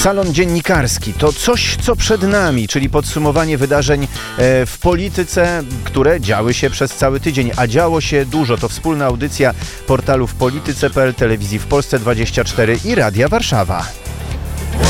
Salon dziennikarski to coś, co przed nami, czyli podsumowanie wydarzeń w polityce, które działy się przez cały tydzień, a działo się dużo. To wspólna audycja portalów polityce.pl, Telewizji w Polsce 24 i Radia Warszawa.